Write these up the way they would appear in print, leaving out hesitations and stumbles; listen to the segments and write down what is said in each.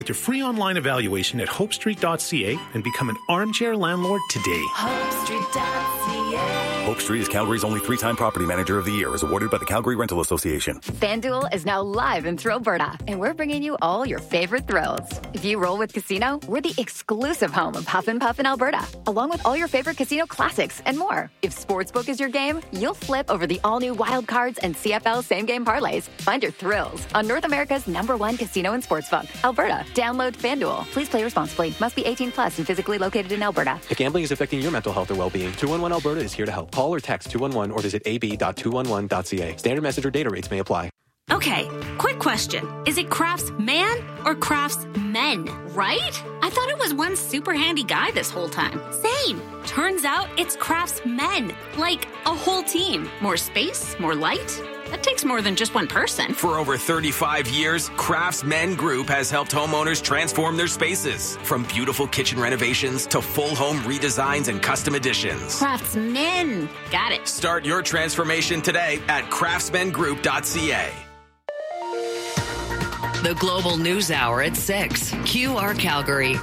With your free online evaluation at hopestreet.ca and become an armchair landlord today. HopeStreet.ca. Hope Street is Calgary's only 3-time Property Manager of the Year, as awarded by the Calgary Rental Association. FanDuel is now live in Thrillberta, and we're bringing you all your favorite thrills. If you roll with Casino, we're the exclusive home of Huff and Puff in Alberta, along with all your favorite casino classics and more. If Sportsbook is your game, you'll flip over the all-new Wild Cards and CFL same-game parlays. Find your thrills on North America's #1 casino and sportsbook, Alberta. Download FanDuel. Please play responsibly. Must be 18 plus and physically located in Alberta. If gambling is affecting your mental health or well-being, 211 Alberta is here to help. Call or text 211 or visit ab.211.ca. Standard message or data rates may apply. Okay, quick question. Is it Craftsman or Craftsmen, right? I thought it was one super handy guy this whole time. Same. Turns out it's Craftsmen, like a whole team. More space, more light. That takes more than just one person. For over 35 years, Craftsmen Group has helped homeowners transform their spaces. From beautiful kitchen renovations to full home redesigns and custom additions. Craftsmen. Got it. Start your transformation today at craftsmengroup.ca. The Global News Hour at 6. QR Calgary.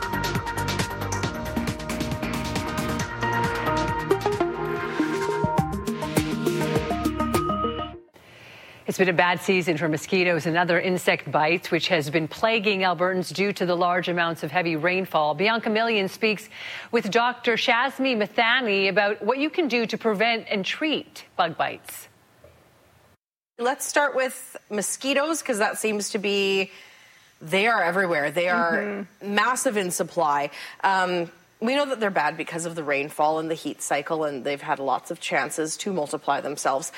It's been a bad season for mosquitoes and other insect bites, which has been plaguing Albertans due to the large amounts of heavy rainfall. Bianca Millian speaks with Dr. Shazmi Mathani about what you can do to prevent and treat bug bites. Let's start with mosquitoes, because that seems to be, they are everywhere. They are massive in supply. We know that they're bad because of the rainfall and the heat cycle, and they've had lots of chances to multiply themselves.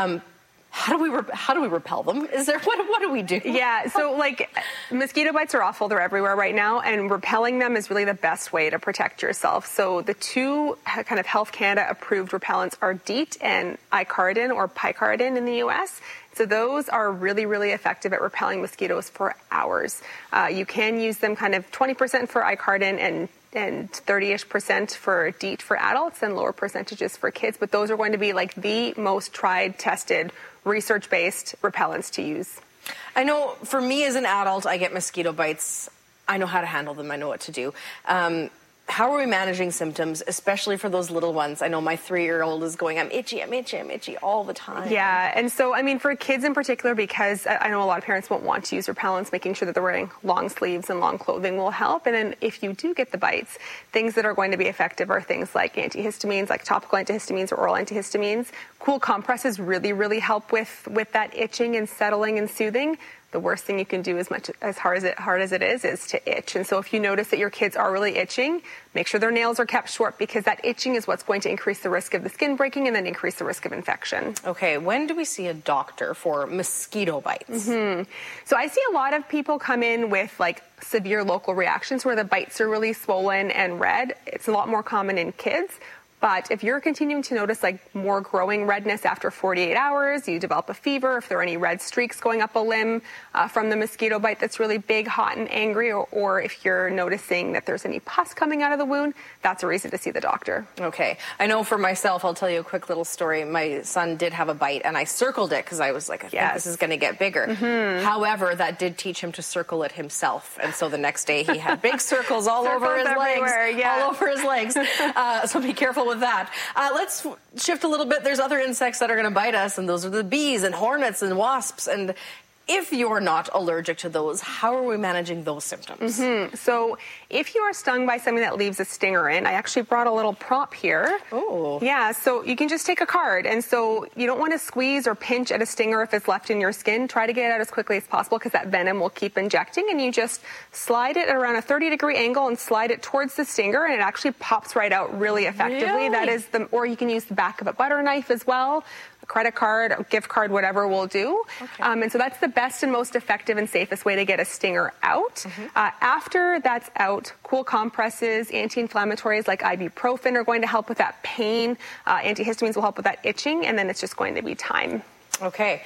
How do we repel them? What do we do? Yeah, so mosquito bites are awful. They're everywhere right now, and repelling them is really the best way to protect yourself. So the two kind of Health Canada approved repellents are DEET and Icardin or Picaridin in the U.S. So those are really, really effective at repelling mosquitoes for hours. You can use them kind of 20% for Icardin and 30-ish% for DEET for adults and lower percentages for kids. But those are going to be like the most tried, tested, research-based repellents to use. I know for me as an adult, I get mosquito bites. I know how to handle them. I know what to do. How are we managing symptoms, especially for those little ones? I know my 3-year-old is going, I'm itchy all the time. Yeah, and so, I mean, for kids in particular, because I know a lot of parents won't want to use repellents, making sure that they're wearing long sleeves and long clothing will help. And then if you do get the bites, things that are going to be effective are things like antihistamines, like topical antihistamines or oral antihistamines. Cool compresses really, really help with that itching and settling and soothing. The worst thing you can do, as hard as it is to itch. And so if you notice that your kids are really itching, make sure their nails are kept short, because that itching is what's going to increase the risk of the skin breaking and then increase the risk of infection. Okay, when do we see a doctor for mosquito bites? So I see a lot of people come in with severe local reactions where the bites are really swollen and red. It's a lot more common in kids. But if you're continuing to notice more growing redness after 48 hours, you develop a fever, if there are any red streaks going up a limb from the mosquito bite that's really big, hot, and angry, or if you're noticing that there's any pus coming out of the wound, that's a reason to see the doctor. Okay. I know for myself, I'll tell you a quick little story. My son did have a bite, and I circled it because I was like, I think this is going to get bigger. However, that did teach him to circle it himself. And so the next day he had big circles all over his legs. All over his legs. So be careful with that. Let's shift a little bit. There's other insects that are going to bite us, and those are the bees and hornets and wasps. And if you're not allergic to those, how are we managing those symptoms? So if you are stung by something that leaves a stinger in, I actually brought a little prop here. Oh. Yeah, so you can just take a card. And so you don't want to squeeze or pinch at a stinger if it's left in your skin. Try to get it out as quickly as possible, because that venom will keep injecting. And you just slide it at around a 30-degree angle and slide it towards the stinger, and it actually pops right out really effectively. That is or you can use the back of a butter knife as well. A credit card, a gift card, whatever will do. Okay. And so that's the best and most effective and safest way to get a stinger out. After that's out, cool compresses, anti-inflammatories like ibuprofen are going to help with that pain. Antihistamines will help with that itching, and then it's just going to be time. Okay.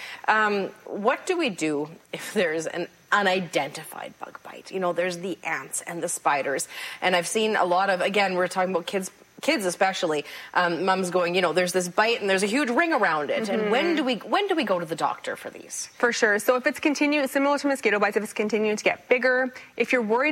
What do we do if there's an unidentified bug bite? You know, there's the ants and the spiders. And I've seen a lot of, again, we're talking about kids kids especially, mom's going, there's this bite and there's a huge ring around it. And when do we go to the doctor for these? For sure. So if it's similar to mosquito bites, if it's continuing to get bigger, if you're worried